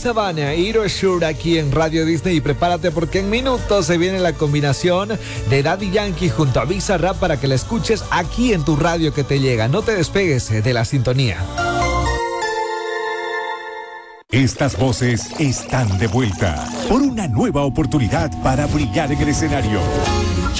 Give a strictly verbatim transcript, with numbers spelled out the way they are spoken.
Savannah y Iro Shure aquí en Radio Disney. Y prepárate porque en minutos se viene la combinación de Daddy Yankee junto a Bizarrap para que la escuches aquí en tu radio que te llega. No te despegues de la sintonía. Estas voces están de vuelta por una nueva oportunidad para brillar en el escenario.